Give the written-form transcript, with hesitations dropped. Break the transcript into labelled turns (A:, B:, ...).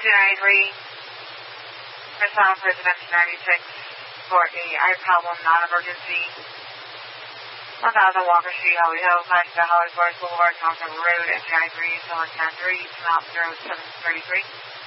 A: 293, response for 1996 for a eye problem, non-emergency. 1000 Walker Street, Holly Hill, 5 to Holly Forest Boulevard, Thompson Road, and 293, Summer 10-3, Mount 0733.